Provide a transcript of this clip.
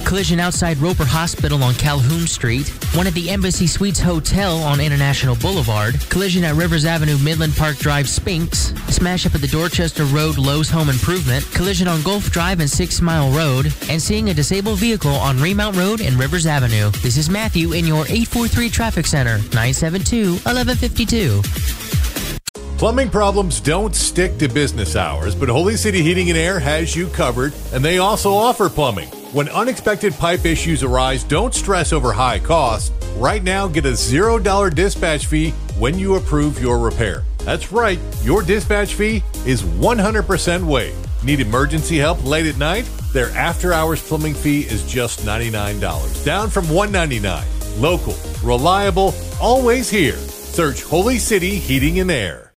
Collision outside Roper Hospital on Calhoun Street. One at the Embassy Suites Hotel on International Boulevard. Collision at Rivers Avenue, Midland Park Drive, Spinks. Smash up at the Dorchester Road, Lowe's Home Improvement. Collision on Gulf Drive and 6 Mile Road. And seeing a disabled vehicle on Remount Road and Rivers Avenue. This is Matthew in your 843 Traffic Center, 972-1152. Plumbing problems don't stick to business hours, but Holy City Heating and Air has you covered, and they also offer plumbing. When unexpected pipe issues arise, don't stress over high costs. Right now, get a $0 dispatch fee when you approve your repair. That's right, your dispatch fee is 100% waived. Need emergency help late at night? Their after-hours plumbing fee is just $99, down from $199. Local, reliable, always here. Search Holy City Heating and Air.